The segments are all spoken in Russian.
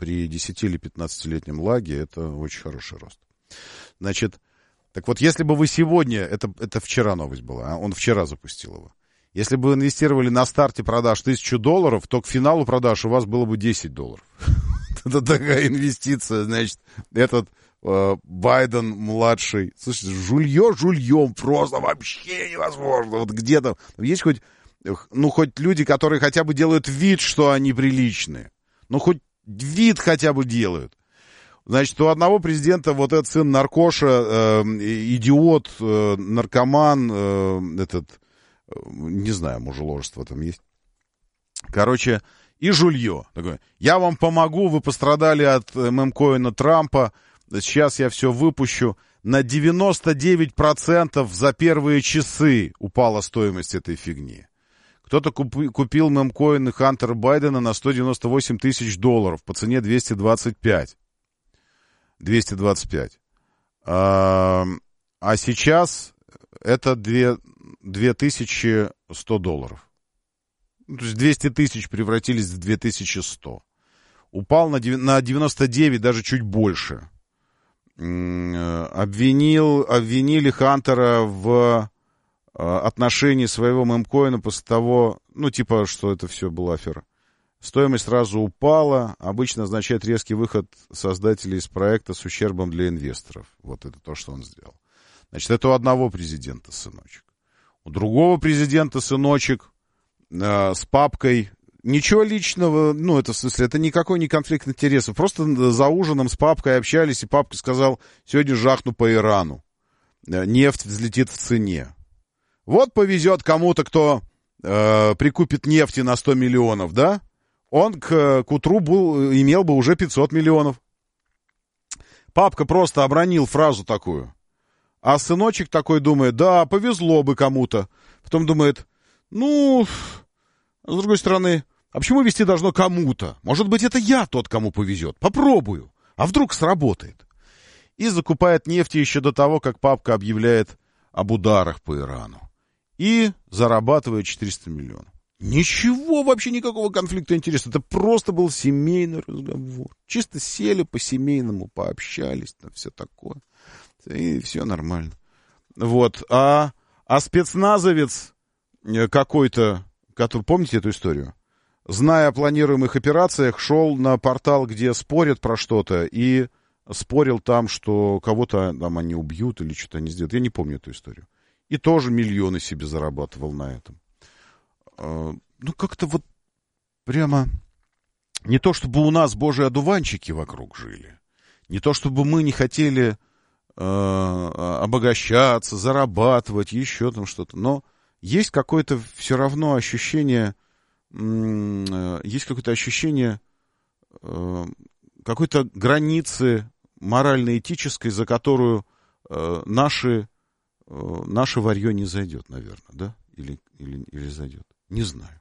при 10 или 15-летнем лаге это очень хороший рост. Значит, так вот, если бы вы сегодня, это вчера новость была, он вчера запустил его, если бы вы инвестировали на старте продаж $1000, то к финалу продаж у вас было бы $10. Это такая инвестиция, значит, этот Байден-младший. Слушайте, жульем просто вообще невозможно. Вот где-то есть хоть люди, которые хотя бы делают вид, что они приличные. Ну, хоть вид хотя бы делают. Значит, у одного президента вот этот сын наркоша, идиот, наркоман, не знаю, мужеложество там есть. Короче, и жулье. Такое, я вам помогу, вы пострадали от мемкоина Трампа, сейчас я все выпущу. На 99% за первые часы упала стоимость этой фигни. Кто-то купил мемкоины Хантера Байдена на $198 тысяч по цене 225. А сейчас это $2100. То есть 200 тысяч превратились в 2100. Упал на 99, даже чуть больше. Обвинили Хантера в отношении своего мемкоина после того, что это все была афера. Стоимость сразу упала. Обычно означает резкий выход создателей из проекта с ущербом для инвесторов. Вот это то, что он сделал. Значит, это у одного президента сыночек. У другого президента сыночек с папкой. Ничего личного, это в смысле, это никакой не конфликт интересов. Просто за ужином с папкой общались, и папка сказал, сегодня жахну по Ирану. Нефть взлетит в цене. Вот повезет кому-то, кто прикупит нефти на 100 миллионов, да? Он к утру имел бы уже 500 миллионов. Папка просто обронил фразу такую. А сыночек такой думает, да, повезло бы кому-то. Потом думает, с другой стороны, а почему везти должно кому-то? Может быть, это я тот, кому повезет. Попробую. А вдруг сработает? И закупает нефть еще до того, как папка объявляет об ударах по Ирану. И зарабатывает 400 миллионов. Ничего, вообще никакого конфликта интереса. Это просто был семейный разговор. Чисто сели по-семейному, пообщались, там все такое. И все нормально. Вот. А спецназовец какой-то, который, помните эту историю? Зная о планируемых операциях, шел на портал, где спорят про что-то, и спорил там, что кого-то там они убьют или что-то они сделают. Я не помню эту историю. И тоже миллионы себе зарабатывал на этом. Как-то вот прямо не то, чтобы у нас божьи одуванчики вокруг жили, не то, чтобы мы не хотели обогащаться, зарабатывать, еще там что-то, но есть какое-то все равно ощущение, какой-то границы морально-этической, за которую наше варье не зайдет, наверное, да? Или зайдет. Не знаю.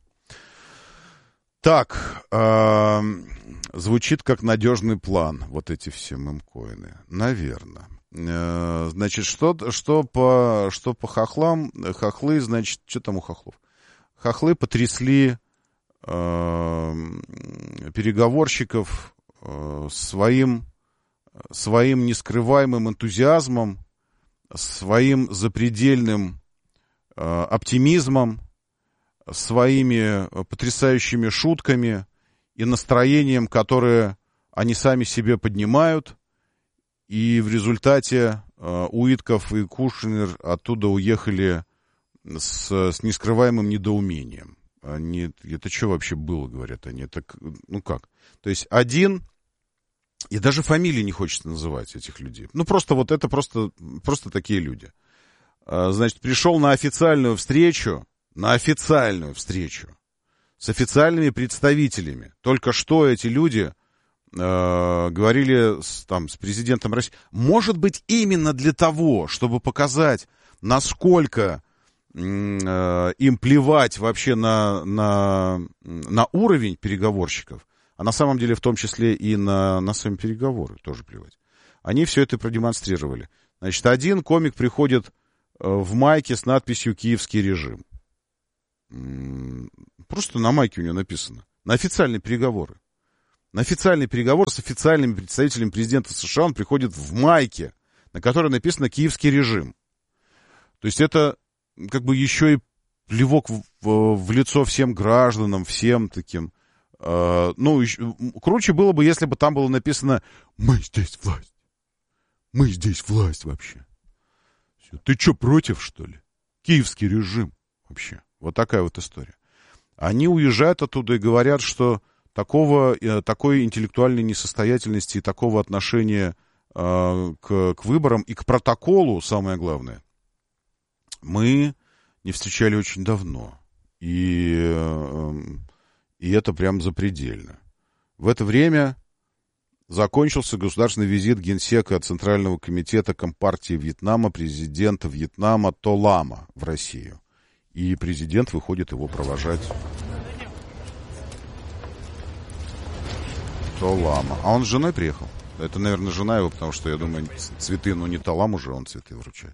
Так, звучит как надежный план, вот эти все мемкоины. Наверное. Значит, что по хохлам? Хохлы, значит, что там у хохлов? Хохлы потрясли переговорщиков своим нескрываемым энтузиазмом, своим запредельным оптимизмом, своими потрясающими шутками и настроением, которое они сами себе поднимают. И в результате Уитков и Кушнер оттуда уехали с нескрываемым недоумением. Это что вообще было, говорят они? Это, как? То есть один, и даже фамилии не хочется называть этих людей. Просто такие люди. Значит, пришел на официальную встречу с официальными представителями. Только что эти люди говорили с президентом России. Может быть, именно для того, чтобы показать, насколько им плевать вообще на уровень переговорщиков, а на самом деле в том числе и на сами переговоры тоже плевать. Они все это продемонстрировали. Значит, один комик приходит в майке с надписью «Киевский режим». Просто на майке у него написано. На официальные переговоры. На официальный переговор с официальными представителями президента США он приходит в майке, на которой написано «Киевский режим». То есть это как бы еще и плевок в лицо всем гражданам, всем таким. Круче было бы, если бы там было написано «Мы здесь власть». Мы здесь власть вообще. Все. Ты что, против, что ли? Киевский режим вообще. Вот такая вот история. Они уезжают оттуда и говорят, что такой интеллектуальной несостоятельности и такого отношения к выборам и к протоколу, самое главное, мы не встречали очень давно. И это прям запредельно. В это время закончился государственный визит генсека Центрального комитета Компартии Вьетнама, президента Вьетнама То Лама в Россию. И президент выходит его провожать. То Лама. А он с женой приехал? Это, наверное, жена его, потому что, я думаю, цветы, не То Лам уже, он цветы вручает.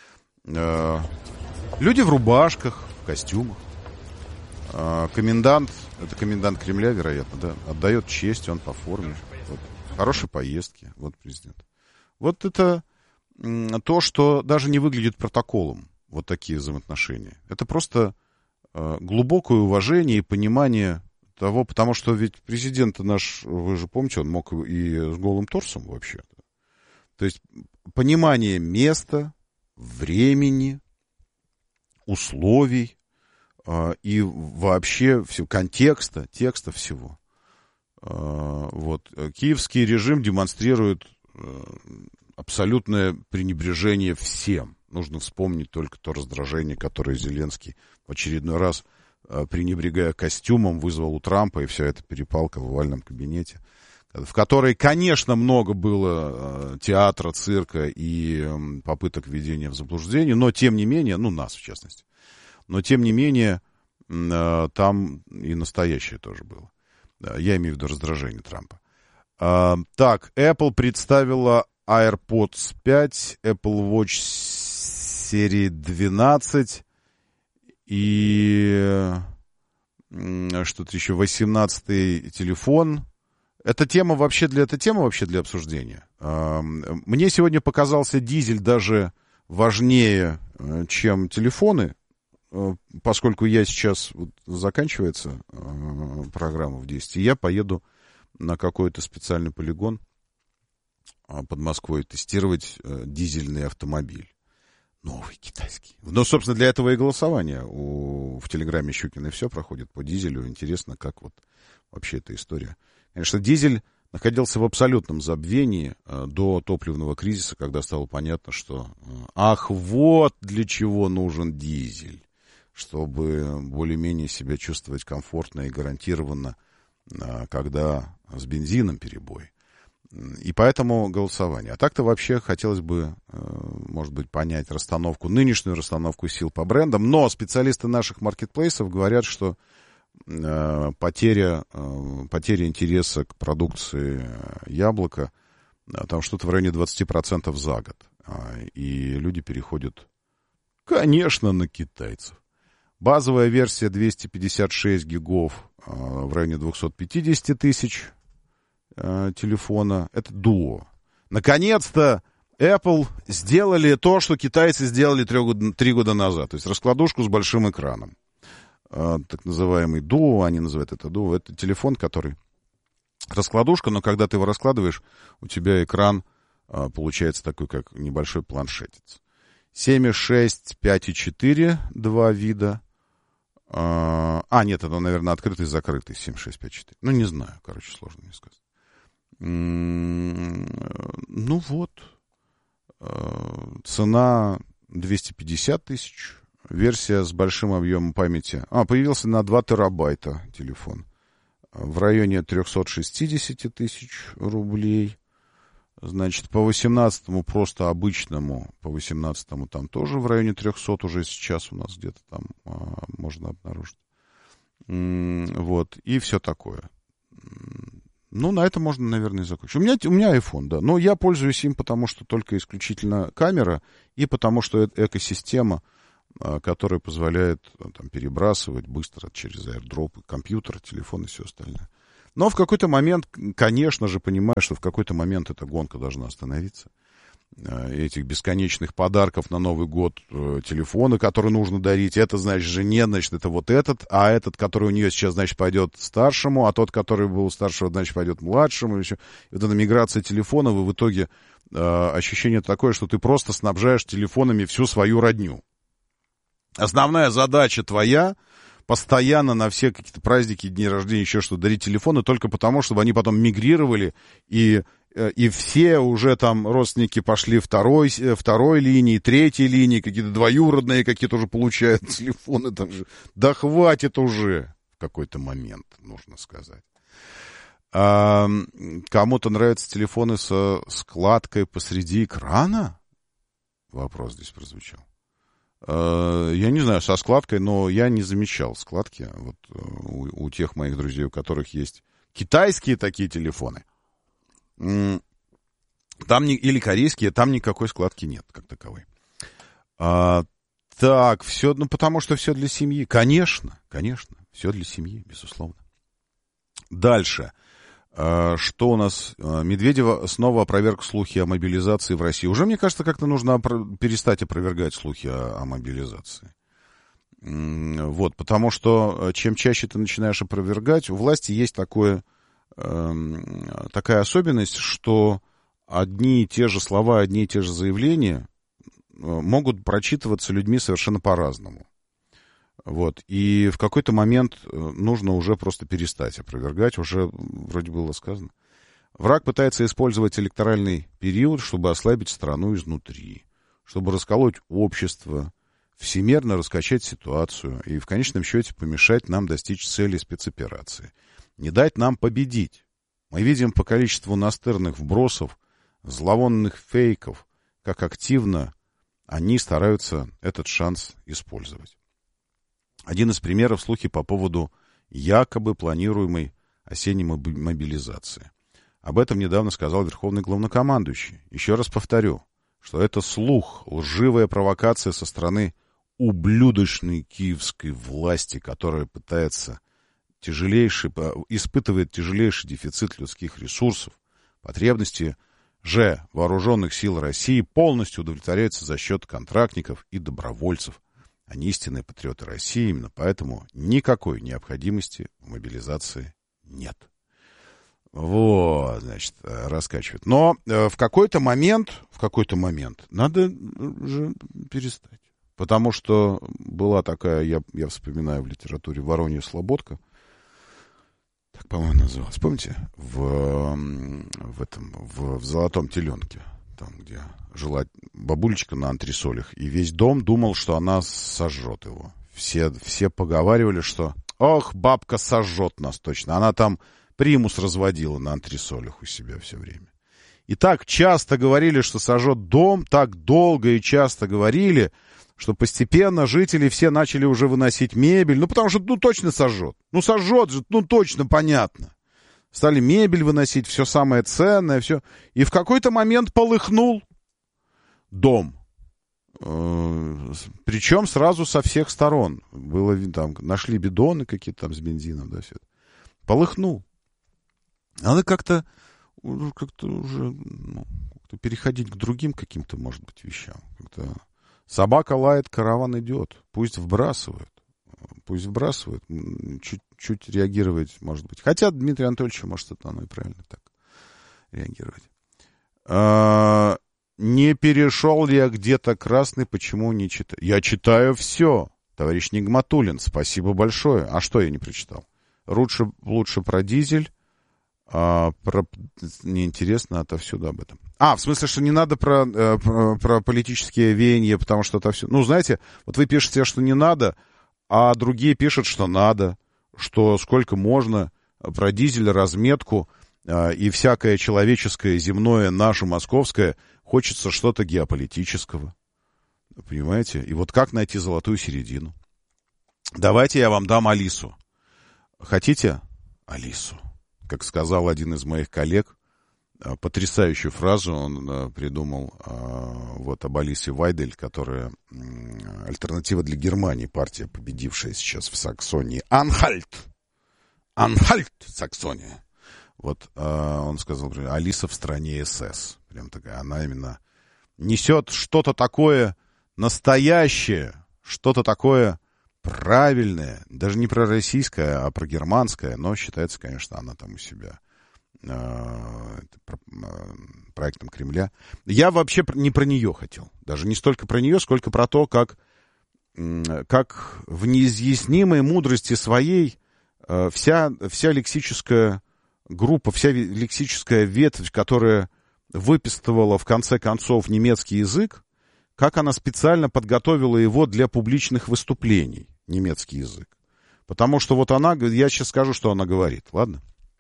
Люди в рубашках, в костюмах. Комендант, это комендант Кремля, вероятно, да, отдает честь, он по форме. Вот. Хорошей поездки, вот президент. Вот это то, что даже не выглядит протоколом, вот такие взаимоотношения. Это просто глубокое уважение и понимание того, потому что ведь президент наш, вы же помните, он мог и с голым торсом вообще-то. То есть понимание места, времени, условий и вообще контекста, текста всего. Вот. Киевский режим демонстрирует абсолютное пренебрежение всем. Нужно вспомнить только то раздражение, которое Зеленский в очередной раз, пренебрегая костюмом, вызвал у Трампа, и вся эта перепалка в овальном кабинете, в которой, конечно, много было театра, цирка и попыток введения в заблуждение, но тем не менее, нас в частности, но тем не менее там и настоящее тоже было. Я имею в виду раздражение Трампа. Так, Apple представила AirPods 5, Apple Watch серии 12 и что-то еще, 18-й телефон. Это тема вообще для обсуждения. Мне сегодня показался дизель даже важнее, чем телефоны, поскольку я сейчас, заканчивается программа в 10, и я поеду на какой-то специальный полигон под Москвой тестировать дизельный автомобиль. Новый, китайский. Собственно, для этого и голосование в Телеграме Щукина и все проходит по дизелю. Интересно, как вообще эта история. Конечно, дизель находился в абсолютном забвении до топливного кризиса, когда стало понятно, что вот для чего нужен дизель. Чтобы более-менее себя чувствовать комфортно и гарантированно, когда с бензином перебой. И поэтому голосование. А так-то вообще хотелось бы, может быть, понять нынешнюю расстановку сил по брендам. Но специалисты наших маркетплейсов говорят, что потеря интереса к продукции Яблока, там что-то в районе 20% за год. И люди переходят, конечно, на китайцев. Базовая версия 256 гигов в районе 250 тысяч телефона. Это Duo. Наконец-то Apple сделали то, что китайцы сделали 3 года назад. То есть раскладушку с большим экраном. Так называемый Duo, они называют это Duo. Это телефон, который раскладушка, но когда ты его раскладываешь, у тебя экран получается такой, как небольшой планшетец. 7,6, 5,4, два вида. Нет, это, наверное, открытый и закрытый 7,654. Не знаю, сложно мне сказать. Цена 250 тысяч. Версия с большим объемом памяти. Появился на 2 терабайта телефон. В районе 360 тысяч рублей. Значит, по 18-му просто обычному, по 18-му там тоже в районе 300 уже сейчас у нас где-то там можно обнаружить. И все такое. На этом можно, наверное, и закончить. У меня iPhone, да. Но я пользуюсь им, потому что только исключительно камера, и потому что это экосистема, которая позволяет перебрасывать быстро через AirDrop компьютер, телефон и все остальное. Но в какой-то момент, конечно же, понимаешь, что в какой-то момент эта гонка должна остановиться. Этих бесконечных подарков на Новый год, телефоны, которые нужно дарить, это, значит, жене, значит, это вот этот, а этот, который у нее сейчас, значит, пойдет старшему, а тот, который был у старшего, значит, пойдет младшему. Еще. И вот эта миграция телефонов, и в итоге ощущение такое, что ты просто снабжаешь телефонами всю свою родню. Основная задача твоя постоянно на все какие-то праздники, дни рождения, еще что, дарить телефоны только потому, чтобы они потом мигрировали, и все уже там родственники пошли второй линии, третьей линии, какие-то двоюродные какие-то уже получают телефоны. Там же. Да хватит уже в какой-то момент, нужно сказать. Кому-то нравятся телефоны со складкой посреди экрана? Вопрос здесь прозвучал. Я не знаю, со складкой, но я не замечал складки вот у тех моих друзей, у которых есть китайские такие телефоны. Там или корейские, там никакой складки нет, как таковой. Так, все, ну, потому что все для семьи. Конечно, все для семьи, безусловно. Дальше. Что у нас? Медведева снова опроверг слухи о мобилизации в России. Уже, мне кажется, как-то нужно перестать опровергать слухи о мобилизации. Вот, потому что чем чаще ты начинаешь опровергать, у власти есть такая особенность, что одни и те же слова, одни и те же заявления могут прочитываться людьми совершенно по-разному. Вот. И в какой-то момент нужно уже просто перестать опровергать, уже вроде было сказано. Враг пытается использовать электоральный период, чтобы ослабить страну изнутри, чтобы расколоть общество, всемерно раскачать ситуацию и в конечном счете помешать нам достичь цели спецоперации. Не дать нам победить. Мы видим по количеству настырных вбросов, зловонных фейков, как активно они стараются этот шанс использовать. Один из примеров слухи по поводу якобы планируемой осенней мобилизации. Об этом недавно сказал Верховный Главнокомандующий. Еще раз повторю, что это слух, лживая провокация со стороны ублюдочной киевской власти, которая испытывает тяжелейший дефицит людских ресурсов. Потребности же вооруженных сил России полностью удовлетворяются за счет контрактников и добровольцев. Они истинные патриоты России, именно поэтому никакой необходимости в мобилизации нет. Вот, значит, раскачивают. Но в какой-то момент надо же перестать. Потому что была такая, я вспоминаю в литературе, Воронья Слободка, так, по-моему, называлась. Помните? В «Золотом теленке», там, где жила бабулечка на антресолях, и весь дом думал, что она сожжет его. Все поговаривали, что «Ох, бабка сожжет нас точно». Она там примус разводила на антресолях у себя все время. И так часто говорили, что сожжет дом, так долго и часто говорили, что постепенно жители все начали уже выносить мебель. Ну, потому что, точно сожжет. Сожжет же, точно, понятно. Стали мебель выносить, все самое ценное, все. И в какой-то момент полыхнул дом. Причем сразу со всех сторон. Нашли бидоны какие-то там с бензином, да, все это. Полыхнул. Надо как-то уже переходить к другим каким-то, может быть, вещам. Как-то собака лает, караван идет. Пусть вбрасывают. Чуть реагировать, может быть. Хотя Дмитрий Анатольевич, может, это оно и правильно так реагировать. Не перешел ли я где-то красный, почему не читаю? Я читаю все, товарищ Нигматуллин, спасибо большое. А что я не прочитал? Лучше про дизель, неинтересно отовсюду об этом. В смысле, что не надо про политические веяния, потому что отовсюду... знаете, вот вы пишете, что не надо, а другие пишут, что надо, что сколько можно, про дизель, разметку и всякое человеческое, земное, наше, московское, хочется что-то геополитического. Понимаете? И вот как найти золотую середину? Давайте я вам дам Алису. Хотите? Алису. Как сказал один из моих коллег, потрясающую фразу он придумал об Алисе Вайдель, которая альтернатива для Германии, партия, победившая сейчас в Саксонии. Анхальт, Саксония. Вот он сказал, Алиса в стране СС. Прям такая, она именно несет что-то такое настоящее, что-то такое правильное, даже не пророссийское, а прогерманское, но считается, конечно, она там у себя проектом Кремля. Я вообще не про нее хотел, даже не столько про нее, сколько про то, как в неизъяснимой мудрости своей вся лексическая группа, вся лексическая ветвь, которая выписывала в конце концов немецкий язык, как она специально подготовила его для публичных выступлений, немецкий язык. Потому что вот она, я сейчас скажу, что она говорит, ладно?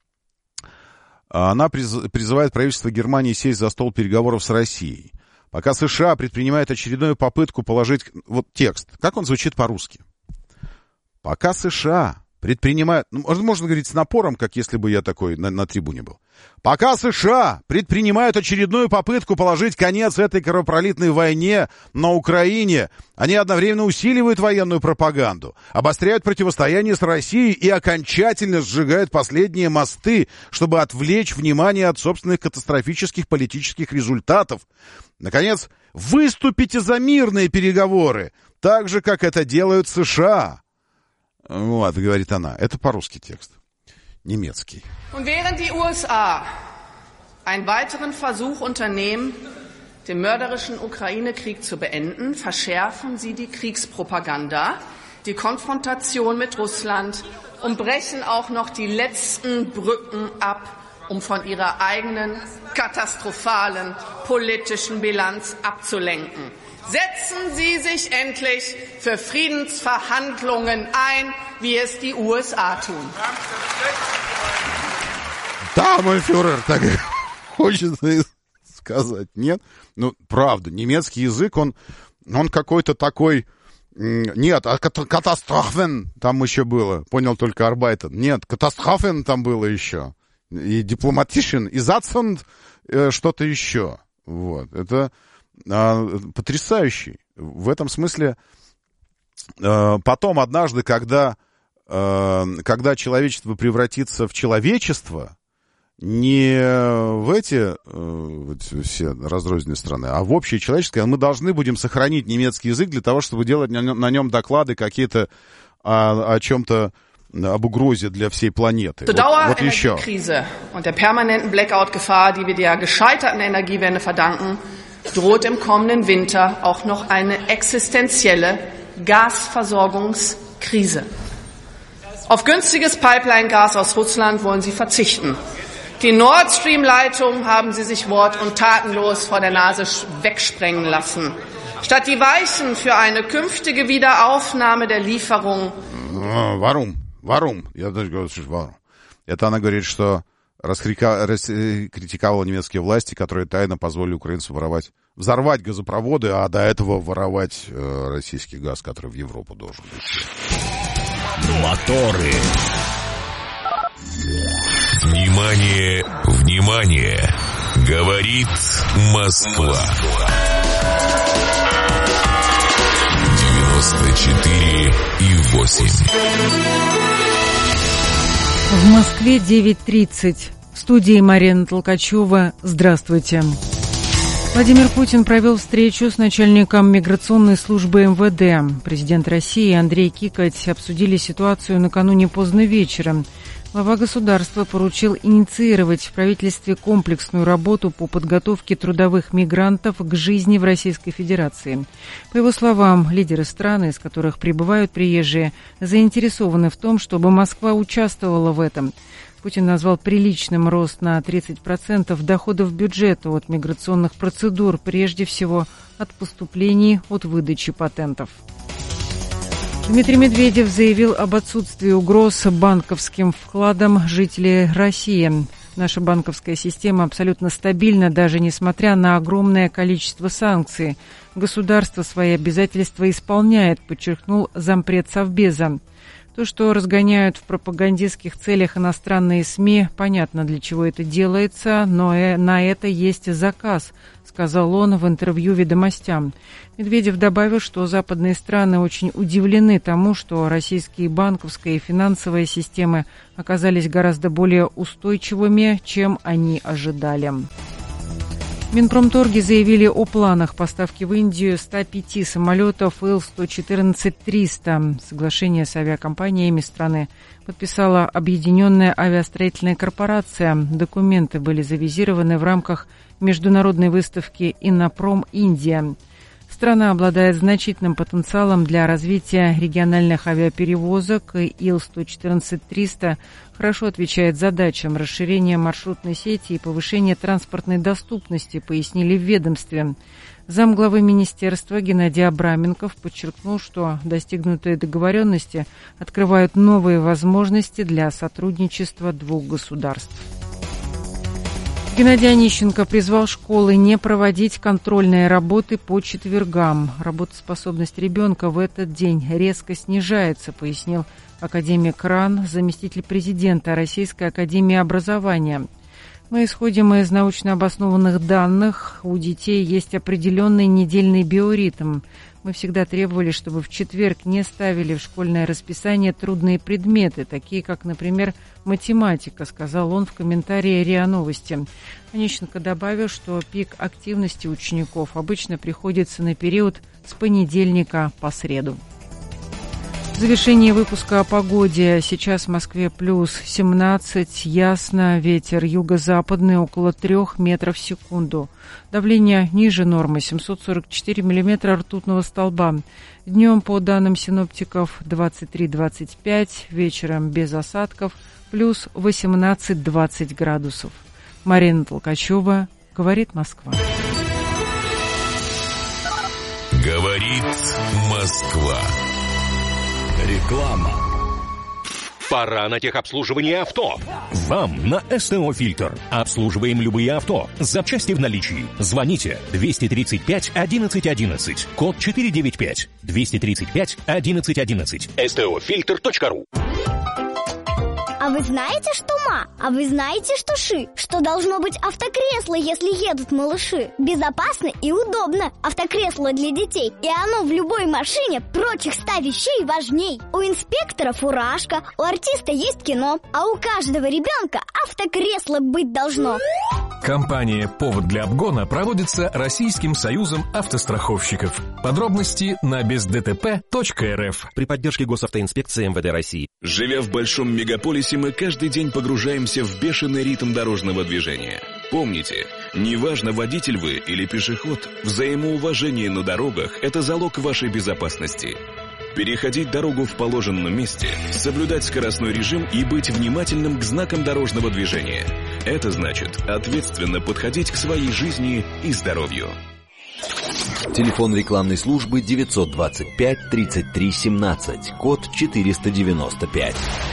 Она призывает правительство Германии сесть за стол переговоров с Россией. Пока США предпринимает очередную попытку положить... Вот текст. Как он звучит по-русски? Пока США предпринимают... можно говорить с напором, как если бы я такой на трибуне был. Пока США предпринимают очередную попытку положить конец этой кровопролитной войне на Украине, они одновременно усиливают военную пропаганду, обостряют противостояние с Россией и окончательно сжигают последние мосты, чтобы отвлечь внимание от собственных катастрофических политических результатов. Наконец, выступите за мирные переговоры, так же, как это делают США. Вот, говорит она. Это по-русски текст. Немецкий. Und während die USA einen weiteren Versuch unternehmen, den mörderischen Ukraine-Krieg zu beenden, verschärfen sie die Kriegspropaganda, die Konfrontation mit Russland und brechen auch noch die letzten Brücken ab, um von ihrer eigenen katastrophalen politischen Bilanz abzulenken. Setzen Sie sich endlich für Friedensverhandlungen ein, wie es die USA tun. Да, мой фюрер, так хочется сказать. Нет? Ну, правда, немецкий язык, он какой-то такой... Нет, а катастрофен там еще было. Понял только Арбайтен. Нет, катастрофен там было еще. И дипломатичен, и зацент что-то еще. Вот. Это потрясающий. В этом смысле потом однажды, когда человечество превратится в человечество, не в эти все разрозненные страны, а в общее человеческое, мы должны будем сохранить немецкий язык для того, чтобы делать на нем доклады какие-то о чем-то, об угрозе для всей планеты. Zur Dauerenergiekrise und der permanenten Blackout-Gefahr, die wir der gescheiterten Energiewende verdanken, droht im kommenden Winter auch noch eine existenzielle Gasversorgungskrise. Auf günstiges Pipeline-Gas aus Russland wollen sie verzichten. Die Nord Stream-Leitung haben sie sich wort- und tatenlos vor der Nase wegsprengen lassen. Statt die Weichen für eine künftige Wiederaufnahme der Lieferungen... Варум. Я даже говорю, что варум. Это она говорит, что раскритиковала немецкие власти, которые тайно позволили украинцам взорвать газопроводы, а до этого воровать российский газ, который в Европу должен быть. Моторы. Внимание, внимание! Говорит Москва. 94,8. В Москве 9:30. В студии Марина Толкачева. Здравствуйте. Владимир Путин провел встречу с начальником миграционной службы МВД. Президент России Андрей Кикоть обсудили ситуацию накануне поздно вечером. Глава государства поручил инициировать в правительстве комплексную работу по подготовке трудовых мигрантов к жизни в Российской Федерации. По его словам, лидеры стран, из которых прибывают приезжие, заинтересованы в том, чтобы Москва участвовала в этом. Путин назвал приличным рост на 30% доходов бюджета от миграционных процедур, прежде всего от поступлений от выдачи патентов. Дмитрий Медведев заявил об отсутствии угроз банковским вкладам жителей России. Наша банковская система абсолютно стабильна, даже несмотря на огромное количество санкций. Государство свои обязательства исполняет, подчеркнул зампред Совбеза. То, что разгоняют в пропагандистских целях иностранные СМИ, понятно, для чего это делается, но на это есть заказ, сказал он в интервью «Ведомостям». Медведев добавил, что западные страны очень удивлены тому, что российские банковская и финансовая системы оказались гораздо более устойчивыми, чем они ожидали. В Минпромторге заявили о планах поставки в Индию 105 самолетов Ил-114-300. Соглашение с авиакомпаниями страны подписала Объединенная авиастроительная корпорация. Документы были завизированы в рамках международной выставки «Иннопром Индия». Страна обладает значительным потенциалом для развития региональных авиаперевозок, и Ил-114-300 хорошо отвечает задачам расширения маршрутной сети и повышения транспортной доступности, пояснили в ведомстве. Замглавы министерства Геннадий Абраменков подчеркнул, что достигнутые договоренности открывают новые возможности для сотрудничества двух государств. Геннадий Онищенко призвал школы не проводить контрольные работы по четвергам. Работоспособность ребенка в этот день резко снижается, пояснил академик РАН, заместитель президента Российской академии образования. Мы исходим из научно обоснованных данных. У детей есть определенный недельный биоритм. Мы всегда требовали, чтобы в четверг не ставили в школьное расписание трудные предметы, такие как, например, математика, сказал он в комментарии РИА Новости. Онищенко добавил, что пик активности учеников обычно приходится на период с понедельника по среду. В завершении выпуска о погоде. Сейчас в Москве плюс 17, ясно, ветер юго-западный около 3 метров в секунду. Давление ниже нормы 744 миллиметра ртутного столба. Днем, по данным синоптиков, 23-25, вечером без осадков, плюс 18-20 градусов. Марина Толкачева, говорит Москва. Говорит Москва. Реклама. Пора на техобслуживание авто. Вам на СТО «Фильтр». Обслуживаем любые авто. Запчасти в наличии. Звоните 235 11 11. Код 495. 235 11 11. STOFilter.ru. А вы знаете, что ма? А вы знаете, что ши? Что должно быть автокресло, если едут малыши? Безопасно и удобно. Автокресло для детей. И оно в любой машине прочих 100 вещей важней. У инспектора фуражка, у артиста есть кино, а у каждого ребенка автокресло быть должно. Кампания «Повод для обгона» проводится Российским союзом автостраховщиков. Подробности на бездтп.рф. При поддержке Госавтоинспекции МВД России. Живя в большом мегаполисе, мы каждый день погружаемся в бешеный ритм дорожного движения. Помните, неважно, водитель вы или пешеход, взаимоуважение на дорогах – это залог вашей безопасности. Переходить дорогу в положенном месте, соблюдать скоростной режим и быть внимательным к знакам дорожного движения. Это значит ответственно подходить к своей жизни и здоровью. Телефон рекламной службы 925 33 17, код 495.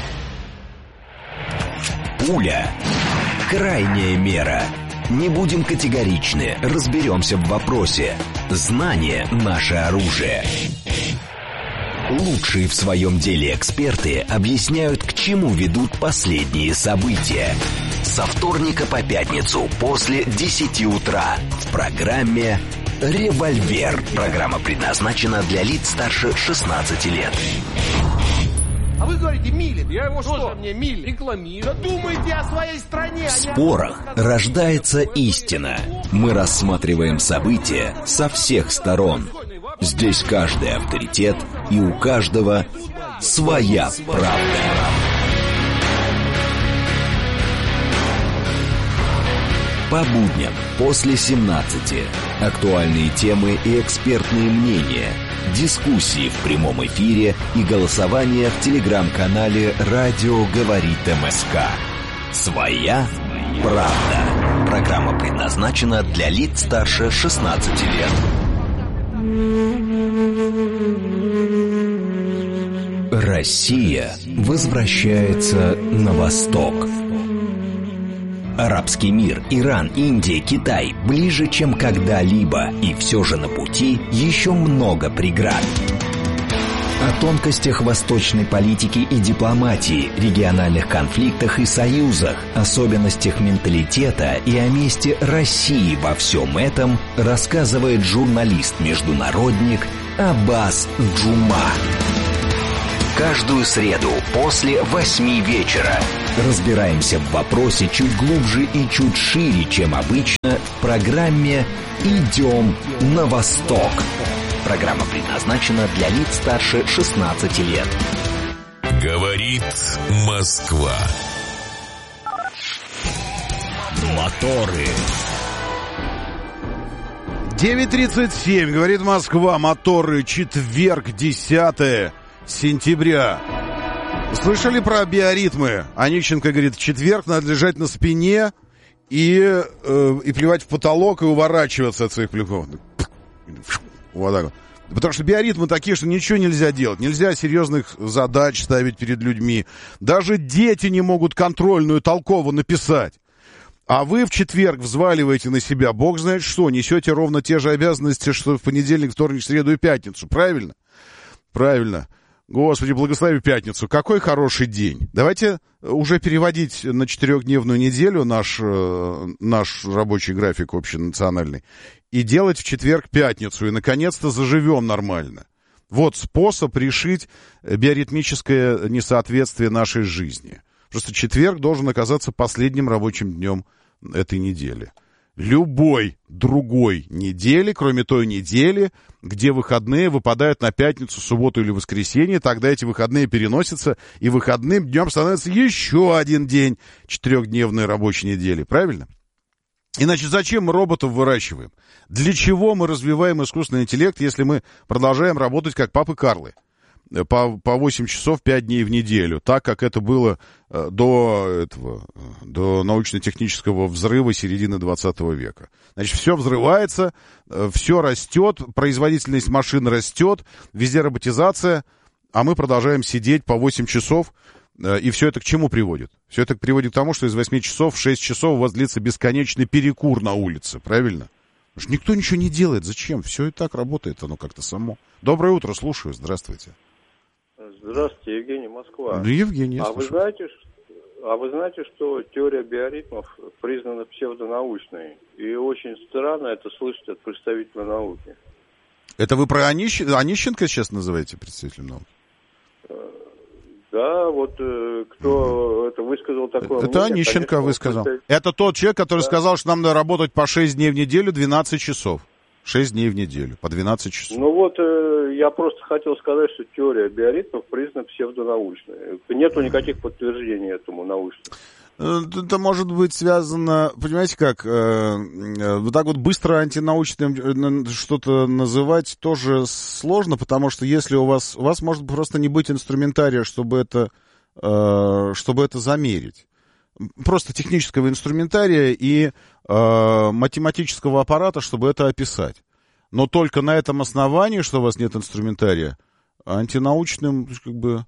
Пуля. Крайняя мера. Не будем категоричны, разберемся в вопросе. Знание – наше оружие. Лучшие в своем деле эксперты объясняют, к чему ведут последние события. Со вторника по пятницу после 10 утра в программе «Револьвер». Программа предназначена для лиц старше 16 лет. А вы говорите, милит. Я его что? Мне милит. Рекламирую. Да думайте о своей стране. В спорах рождается истина. Мы рассматриваем события со всех сторон. Здесь каждый авторитет, и у каждого своя правда. По будням после 17. Актуальные темы и экспертные мнения. Дискуссии в прямом эфире и голосование в телеграм-канале «Радио говорит МСК». Своя правда. Программа предназначена для лиц старше 16 лет. Россия возвращается на восток. Арабский мир, Иран, Индия, Китай ближе, чем когда-либо, и все же на пути еще много преград. О тонкостях восточной политики и дипломатии, региональных конфликтах и союзах, особенностях менталитета и о месте России во всем этом рассказывает журналист-международник Аббас Джума. Каждую среду после 8 вечера разбираемся в вопросе чуть глубже и чуть шире, чем обычно, в программе «Идем на восток». Программа предназначена для лиц старше 16 лет. Говорит Москва. Моторы. 9:37, говорит Москва. Моторы. Четверг, 10 сентября. Слышали про биоритмы? Онищенко говорит, в четверг надо лежать на спине и плевать в потолок и уворачиваться от своих плевков. Вот так вот. Потому что биоритмы такие, что ничего нельзя делать. Нельзя серьезных задач ставить перед людьми. Даже дети не могут контрольную толково написать. А вы в четверг взваливаете на себя, бог знает что, несете ровно те же обязанности, что в понедельник, вторник, среду и пятницу. Правильно? Правильно. Господи, благослови пятницу. Какой хороший день. Давайте уже переводить на 4-дневную неделю наш рабочий график общенациональный и делать в четверг пятницу. И, наконец-то, заживем нормально. Вот способ решить биоритмическое несоответствие нашей жизни. Просто четверг должен оказаться последним рабочим днем этой недели. Любой другой недели, кроме той недели, где выходные выпадают на пятницу, субботу или воскресенье, тогда эти выходные переносятся, и выходным днем становится еще один день 4-дневной рабочей недели. Правильно? Иначе зачем мы роботов выращиваем? Для чего мы развиваем искусственный интеллект, если мы продолжаем работать как папы Карлы? По 8 часов 5 дней в неделю, так как это было до научно-технического взрыва середины 20 века. Значит, все взрывается, все растет, производительность машин растет, везде роботизация, а мы продолжаем сидеть по 8 часов, и все это к чему приводит? Все это приводит к тому, что из 8 часов в 6 часов у вас длится бесконечный перекур на улице, правильно? Потому что никто ничего не делает, зачем? Все и так работает, оно как-то само. Доброе утро, слушаю, здравствуйте. Здравствуйте, Евгений, Москва. Да, Евгений, вы знаете, что теория биоритмов признана псевдонаучной? И очень странно это слышать от представителя науки. Это вы про Онищенко сейчас называете представителем науки? Да, вот кто это высказал такое мнение... Это Онищенко высказал. Это тот человек, который сказал, что нам надо работать по 6 дней в неделю, 12 часов. 6 дней в неделю, по 12 часов. Ну вот, я просто хотел сказать, что теория биоритмов признана псевдонаучной. Нету никаких подтверждений этому научных. Это может быть связано, понимаете как, вот так вот быстро антинаучным что-то называть тоже сложно, потому что если у вас может просто не быть инструментария, чтобы это замерить. Просто технического инструментария и математического аппарата, чтобы это описать. Но только на этом основании, что у вас нет инструментария, антинаучным как бы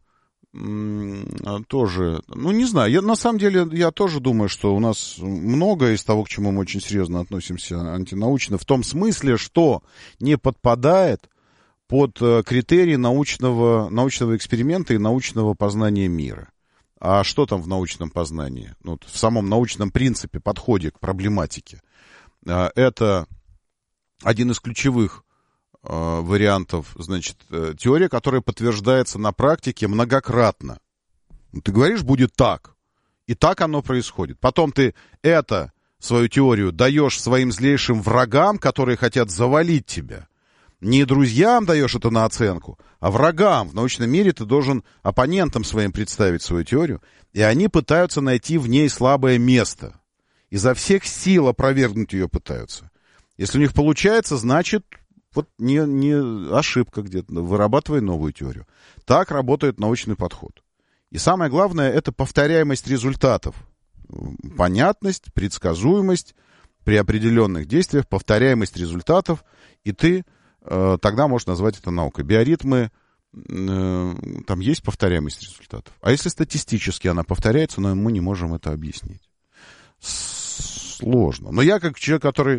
тоже, ну не знаю, на самом деле я тоже думаю, что у нас многое из того, к чему мы очень серьезно относимся, антинаучно, в том смысле, что не подпадает под критерии научного эксперимента и научного познания мира. А что там в научном познании? Ну, в самом научном принципе, подходе к проблематике. Это один из ключевых вариантов, значит, теория, которая подтверждается на практике многократно. Ты говоришь, будет так, и так оно происходит. Потом ты свою теорию даешь своим злейшим врагам, которые хотят завалить тебя. Не друзьям даешь это на оценку, а врагам. В научном мире ты должен оппонентам своим представить свою теорию, и они пытаются найти в ней слабое место. Изо всех сил опровергнуть ее пытаются. Если у них получается, значит, вот не ошибка где-то, вырабатывай новую теорию. Так работает научный подход. И самое главное, это повторяемость результатов. Понятность, предсказуемость при определенных действиях, повторяемость результатов, и ты тогда можешь назвать это наукой. Биоритмы, там есть повторяемость результатов. А если статистически она повторяется, но мы не можем это объяснить. Сложно. Но я как человек, который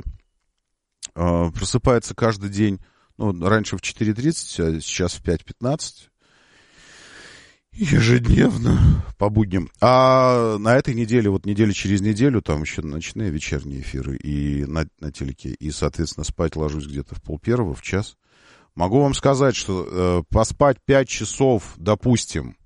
просыпается каждый день, ну, раньше в 4:30, а сейчас в 5:15, Ежедневно, по будням. А на этой неделе, вот неделю через неделю, там еще ночные, вечерние эфиры и на телеке. И, соответственно, спать ложусь где-то в 12:30, в час. Могу вам сказать, что поспать 5 часов, допустим,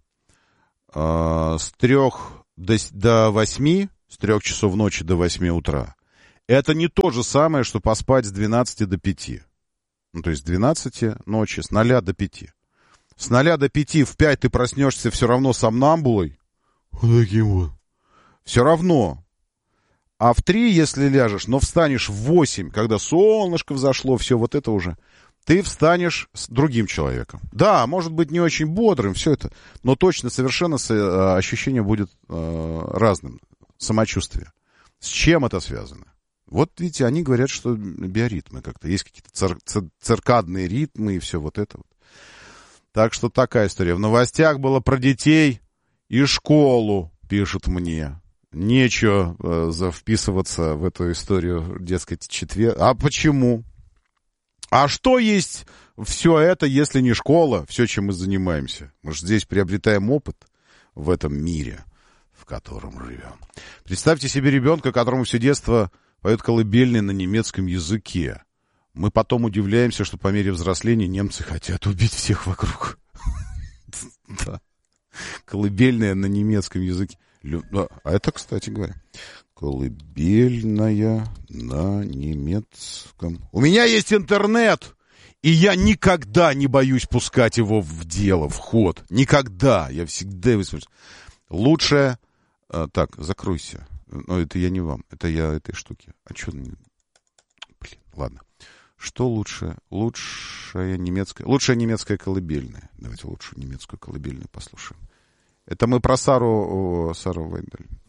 с 3 до 8, с 3 часов ночи до 8 утра, это не то же самое, что поспать с 12 до 5. Ну, то есть с 12 ночи, с 0 до 5. С 0 до 5 в 5 ты проснешься все равно сомнамбулой. Вот таким вот. Все равно. А в 3, если ляжешь, но встанешь в 8, когда солнышко взошло, все вот это уже, ты встанешь с другим человеком. Да, может быть, не очень бодрым, все это, но точно, совершенно ощущение будет разным. Самочувствие. С чем это связано? Вот, видите, они говорят, что биоритмы как-то. Есть какие-то циркадные ритмы и все вот это вот. Так что такая история. В новостях было про детей и школу, пишут мне. Нечего вписываться в эту историю, дескать, четверг. А почему? А что есть все это, если не школа, все, чем мы занимаемся? Мы же здесь приобретаем опыт в этом мире, в котором живем. Представьте себе ребенка, которому все детство поет колыбельные на немецком языке. Мы потом удивляемся, что по мере взросления немцы хотят убить всех вокруг. Да. Колыбельная на немецком языке. А это, кстати говоря, колыбельная на немецком. У меня есть интернет, и я никогда не боюсь пускать его в дело, в ход. Никогда. Я всегда его использую. Лучше... Так, закройся. Но это я не вам. Это я этой штуке. А что... Блин, ладно. Что лучше? Лучшая немецкая колыбельная. Давайте лучшую немецкую колыбельную послушаем. Это мы про Сару Вайндель.